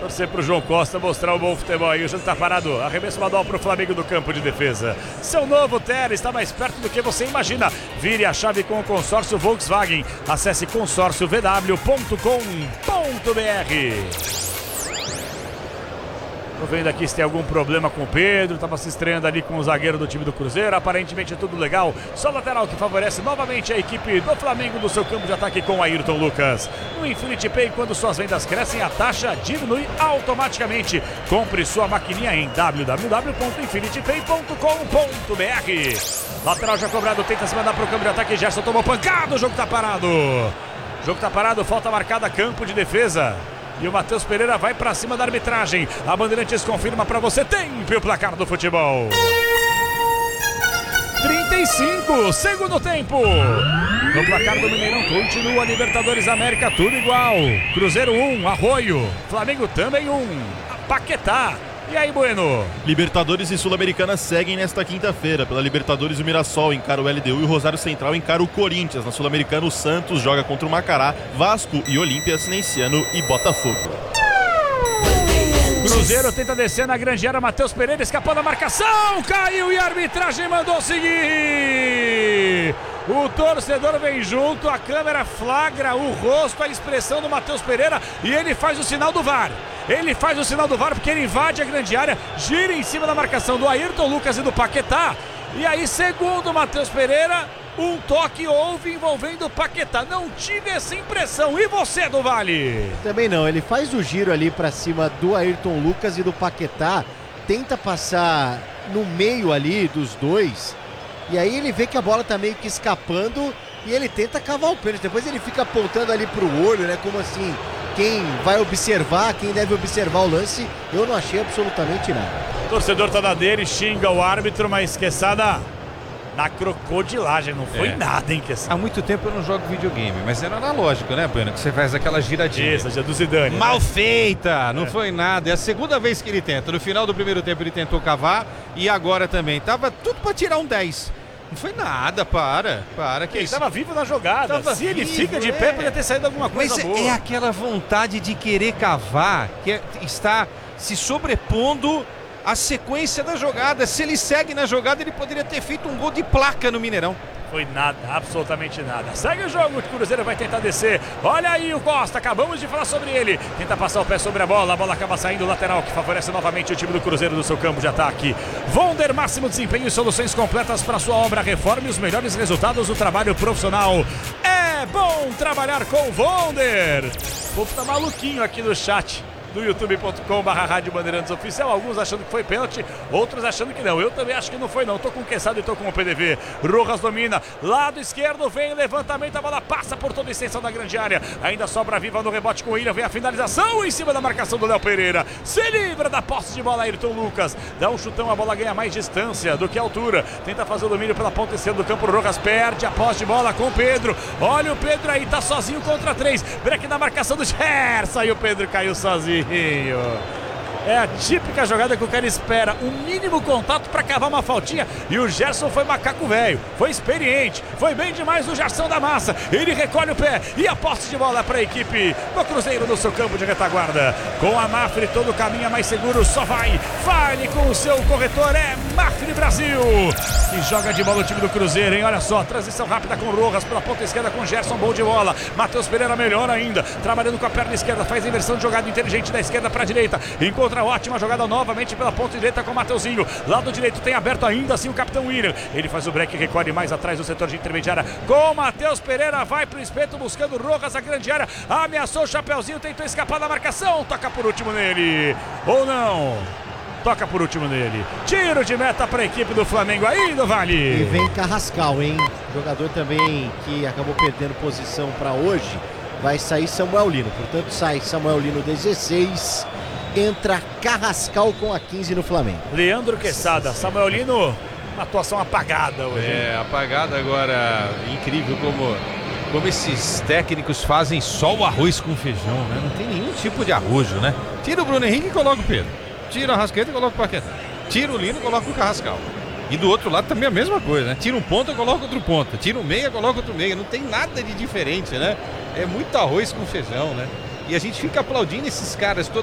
Torcer pro João Costa mostrar um bom futebol aí. O jogo tá parado. Arremesso manual pro Flamengo do campo de defesa. Seu novo Ter está mais perto do que você imagina. Vire a chave com o consórcio Volkswagen. Acesse consórciovw.com.br. Tô vendo aqui se tem algum problema com o Pedro. Tava se estreando ali com o zagueiro do time do Cruzeiro. Aparentemente é tudo legal. Só lateral que favorece novamente a equipe do Flamengo do seu campo de ataque com Ayrton Lucas. No Infinity Pay, quando suas vendas crescem, a taxa diminui automaticamente. Compre sua maquininha em www.infinitypay.com.br. Lateral já cobrado, tenta se mandar pro campo de ataque. Gerson tomou pancada, o jogo tá parado. O jogo tá parado, falta marcada, campo de defesa. E o Matheus Pereira vai pra cima da arbitragem. A Bandeirantes confirma pra você. Tempo e o placar do futebol. 35, segundo tempo. No placar do Mineirão continua Libertadores América, tudo igual. Cruzeiro 1, Arroio. Flamengo também 1. Paquetá. E aí, Bueno? Libertadores e Sul-Americana seguem nesta quinta-feira. Pela Libertadores, o Mirassol encara o LDU e o Rosário Central encara o Corinthians. Na Sul-Americana, o Santos joga contra o Macará, Vasco e Olímpia, Cinenciano e Botafogo. Cruzeiro tenta descer na grande área, Matheus Pereira escapando da marcação, caiu e a arbitragem mandou seguir. O torcedor vem junto, a câmera flagra o rosto, a expressão do Matheus Pereira e ele faz o sinal do VAR. Ele faz o sinal do VAR porque ele invade a grande área, gira em cima da marcação do Ayrton Lucas e do Paquetá. E aí, segundo o Matheus Pereira, um toque houve envolvendo o Paquetá. Não tive essa impressão. E você, do Vale? Também não. Ele faz o giro ali pra cima do Ayrton Lucas e do Paquetá. Tenta passar no meio ali dos dois. E aí ele vê que a bola tá meio que escapando e ele tenta cavar o pênalti. Depois ele fica apontando ali pro olho, né? Como assim, quem vai observar, quem deve observar o lance. Eu não achei absolutamente nada. O torcedor tá na dele, xinga o árbitro, mas Quesada, na crocodilagem, não foi nada, hein, Quesada? Há muito tempo eu não jogo videogame, mas era analógico, né, Bueno? Que você faz aquela giradinha. Isso, já do Zidane. Mal né? feita, não foi nada. É a segunda vez que ele tenta. No final do primeiro tempo ele tentou cavar e agora também. Tava tudo pra tirar um 10. Não foi nada, para. Que Ele isso? tava vivo na jogada. Se ele fica de pé, poderia ter saído alguma coisa Mas boa. é aquela vontade de querer cavar que está se sobrepondo à sequência da jogada. Se ele segue na jogada, ele poderia ter feito um gol de placa no Mineirão. Foi nada, absolutamente nada. Segue o jogo, o Cruzeiro vai tentar descer. Olha aí o Costa, acabamos de falar sobre ele. Tenta passar o pé sobre a bola acaba saindo lateral, que favorece novamente o time do Cruzeiro do seu campo de ataque. Vonder, máximo desempenho e soluções completas para sua obra. Reforme os melhores resultados do trabalho profissional. É bom trabalhar com Vonder. O povo tá maluquinho aqui no chat do youtube.com/Rádio Bandeirantes Oficial, alguns achando que foi pênalti, outros achando que não. Eu também acho que não foi não, tô com o Quesada e tô com o PDV. Rojas domina, lado esquerdo, vem levantamento, a bola passa por toda a extensão da grande área, ainda sobra viva no rebote com o William, vem a finalização em cima da marcação do Léo Pereira, se livra da posse de bola Ayrton Lucas, dá um chutão, a bola ganha mais distância do que altura, tenta fazer o domínio pela ponta esquerda do campo, Rojas perde a posse de bola com o Pedro, olha o Pedro aí, tá sozinho contra 3, break na marcação do Gerson e o Pedro caiu sozinho. É a típica jogada que o cara espera o mínimo contato para cavar uma faltinha. E o Gerson foi macaco velho, foi experiente, foi bem demais o Gerson da massa. Ele recolhe o pé e a posse de bola para a equipe do Cruzeiro no seu campo de retaguarda. Com a Mafre todo o caminho é mais seguro, só vai. Fale com o seu corretor, é Mafre Brasil. Que joga de bola o time do Cruzeiro, hein? Olha só, transição rápida com Rojas pela ponta esquerda com Gerson, bom de bola. Matheus Pereira melhor ainda, trabalhando com a perna esquerda, faz a inversão de jogada inteligente da esquerda para a direita. Encontra ótima jogada novamente pela ponta direita com o Mateuzinho. Lado direito tem aberto ainda assim o capitão William. Ele faz o break, recolhe mais atrás do setor de intermediária com o Matheus Pereira. Vai pro espeto buscando Rojas, a grande área. Ameaçou o Chapeuzinho, tentou escapar da marcação. Toca por último nele. Ou não? Toca por último nele. Tiro de meta para a equipe do Flamengo aí do Vale. E vem Carrascal, hein? Jogador também que acabou perdendo posição para hoje. Vai sair Samuel Lino. Portanto, sai Samuel Lino 16. Entra Carrascal com a 15 no Flamengo. Leandro Quesada, Samuel Lino, uma atuação apagada hoje. É, apagada agora. Incrível como esses técnicos fazem só o arroz com feijão, né? Não tem nenhum tipo de arrojo, né? Tira o Bruno Henrique e coloca o Pedro. Tira o Arrascaeta e coloca o Paquetá. Tira o Lino e coloca o Carrascal. E do outro lado também a mesma coisa, né? Tira um ponta e coloca outro ponta. Tira um meia e coloca outro meia. Não tem nada de diferente, né? É muito arroz com feijão, né? E a gente fica aplaudindo esses caras